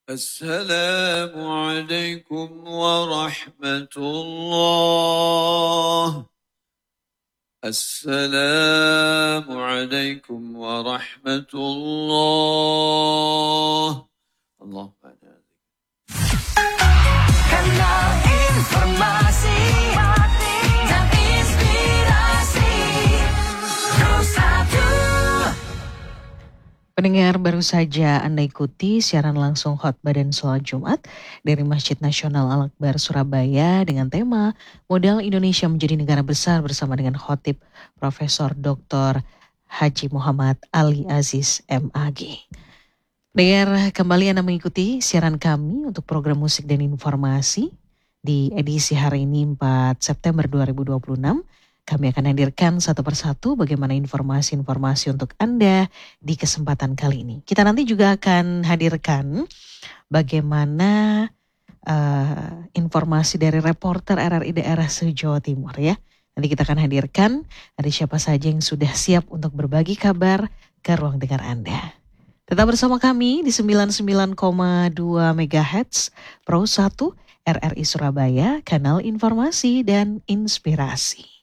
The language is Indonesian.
السلام عليكم ورحمة الله. السلام عليكم ورحمة الله. اللهم Kanal informasi dan inspirasi Pro1. Pendengar, baru saja Anda ikuti siaran langsung khotbah dan sholat Jumat dari Masjid Nasional Al-Akbar Surabaya dengan tema Modal Indonesia Menjadi Negara Besar bersama dengan khotib Profesor Dr. Haji Muhammad Ali Aziz MAG. Dengar, kembali Anda mengikuti siaran kami untuk program musik dan informasi di edisi hari ini 4 September 2026. Kami akan hadirkan satu persatu bagaimana informasi-informasi untuk Anda di kesempatan kali ini. Kita nanti juga akan hadirkan bagaimana informasi dari reporter RRI daerah se-Jawa Timur ya. Nanti kita akan hadirkan ada siapa saja yang sudah siap untuk berbagi kabar ke ruang dengar Anda. Tetap bersama kami di 99,2 MHz Pro 1 RRI Surabaya, kanal informasi dan inspirasi.